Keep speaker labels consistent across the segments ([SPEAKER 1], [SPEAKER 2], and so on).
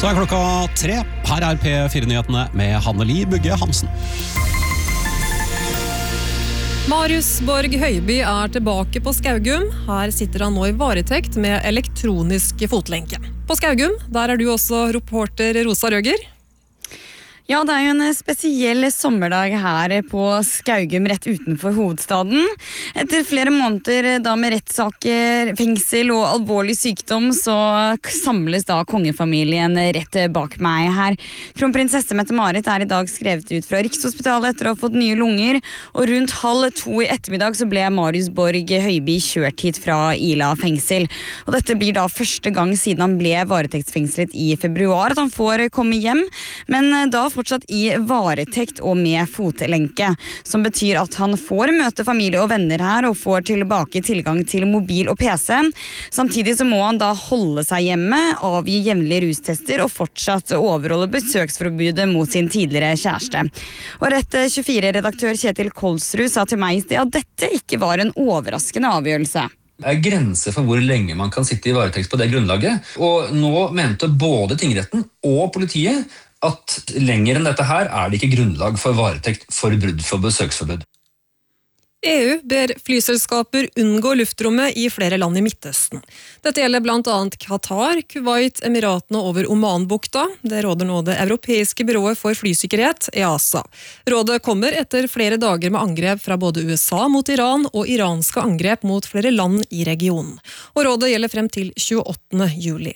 [SPEAKER 1] Så klokka 3. Her P4-nyhetene med Hanneli Bugge Hansen.
[SPEAKER 2] Marius Borg Høiby tilbake på Skaugum. Her sitter han nå i varetekt med elektronisk fotlenke. På Skaugum, der du også reporter Rosa Røger.
[SPEAKER 3] Ja, det jo en spesiell sommerdag her på Skaugum rett utenfor hovedstaden. Etter flere måneder da med rettssaker, fengsel og alvorlig sykdom, så samles da kongefamilien rett bak meg her. Kronprinsesse Mette-Marit i dag skrevet ut fra Rikshospitalet etter å ha fått nye lunger, og rundt 1:30 i ettermiddag så ble Marius Borg Høiby kjørt hit fra Ila fengsel. Og dette blir da første gang siden han ble varetektsfengslet i februar at han får komme hjem, men da fortsatt i varetekt og med fotlenke, som betyr at han får møte familie og venner her og får tilbake tilgang til mobil og PC. Samtidig så må han da holde seg hjemme, avgi jevnlige rustester og fortsatt overholde besøksforbudet mot sin tidligere kjæreste. Og Rett 24-redaktør Kjetil Kolsrud sa til meg i sted at dette ikke var en overraskende avgjørelse.
[SPEAKER 4] Det grenser for hvor lenge man kan sitte i varetekt på det grunnlaget, og nå mente både tingretten og politiet at lenger enn dette her det ikke grunnlag for varetekt for brudd for besøksforbud.
[SPEAKER 2] EU ber flyselskaper unngå luftrommet i flere land i Midtøsten. Dette gjelder blant annet Qatar, Kuwait, Emiratene over Omanbukta. Det råder nå det europeiske byrået for flysikkerhet, EASA. Rådet kommer etter flere dager med angrep fra både USA mot Iran og iranske angrep mot flere land i regionen. Og rådet gjelder frem til 28. juli.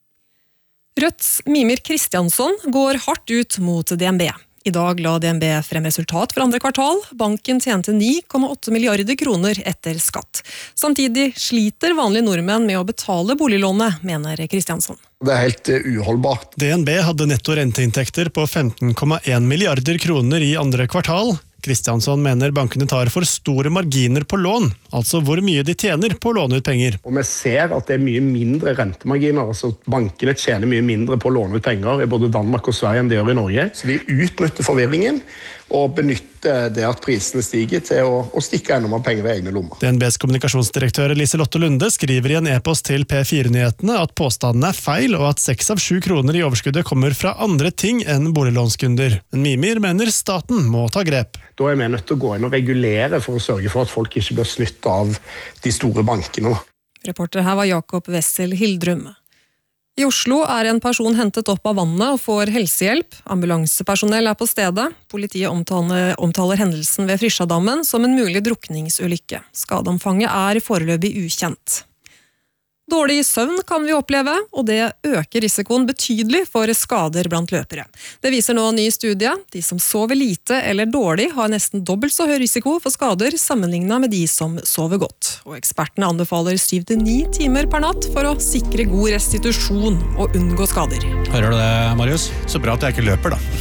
[SPEAKER 2] Rødts Mimir Kristiansson går hardt ut mot DNB. I dag la DNB frem resultat for andre kvartal. Banken tjente 9,8 milliarder kroner etter skatt. Samtidig sliter vanlige nordmenn med å betale boliglånet, mener Kristiansson.
[SPEAKER 5] Det helt uholdbart.
[SPEAKER 6] DNB hadde netto renteinntekter på 15,1 milliarder kroner i andre kvartal. Kristiansson mener bankene tar for store marginer på lån, altså hvor mye de tjener på å låne ut penger.
[SPEAKER 5] Og vi ser at det mye mindre rentemarginer, altså bankene tjener mye mindre på å låne ut penger i både Danmark og Sverige enn de gjør i Norge. Så vi utnytter forvirringen og benytter det at prisene stiger til å stikke enda mer penger i egne lommer.
[SPEAKER 6] DNBs kommunikasjonsdirektør Liselotte Lunde skriver i en e-post til P4-nyhetene at påstanden feil, og at 6 av 7 kroner i overskuddet kommer fra andre ting enn boliglånskunder. Men Mimir mener staten må ta grep.
[SPEAKER 5] Da vi nødt til å gå inn og regulere for å sørge for at folk ikke blir snytt av de store bankene.
[SPEAKER 2] Reporter her var Jakob Wessel Hildrum. I Oslo en person hentet opp av vannet og får helsehjelp. Ambulansepersonell på stedet. Politiet omtaler hendelsen ved Frysjadammen som en mulig drukningsulykke. Skadeomfanget foreløpig ukjent. Dårlig søvn kan vi oppleve, og det øker risikoen betydelig for skader blant løpere. Det viser nå en ny studie. De som sover lite eller dårlig har nesten dobbelt så høy risiko for skader sammenlignet med de som sover godt. Og ekspertene anbefaler 7-9 timer per natt for å sikre god restitusjon og unngå skader.
[SPEAKER 1] Hører du det, Marius?
[SPEAKER 6] Så bra at jeg ikke løper, da.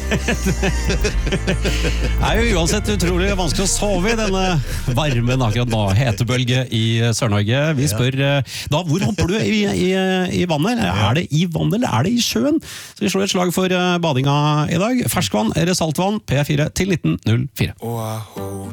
[SPEAKER 1] Det jo uansett utrolig vanskelig å sove i denne varmen akkurat nå. Hetebølge i Sør-Norge. Vi spør da, hvor hopper du i vannet? Det i vannet, eller det i sjøen? Så vi slår et slag for badinga i dag. Ferskvann eller saltvann, P4 til 1904.